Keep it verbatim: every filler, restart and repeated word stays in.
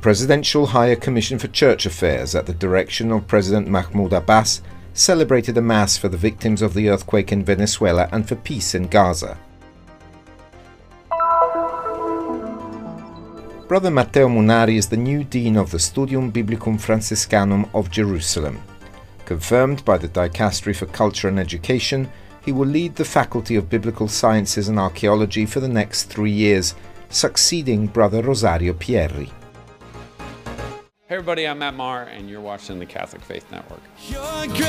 Presidential Higher Commission for Church Affairs, at the direction of President Mahmoud Abbas, celebrated a Mass for the victims of the earthquake in Venezuela and for peace in Gaza. Brother Matteo Munari is the new Dean of the Studium Biblicum Franciscanum of Jerusalem. Confirmed by the Dicastery for Culture and Education, he will lead the Faculty of Biblical Sciences and Archaeology for the next three years, succeeding Brother Rosario Pierri. Hey everybody, I'm Matt Maher, and you're watching the Catholic Faith Network.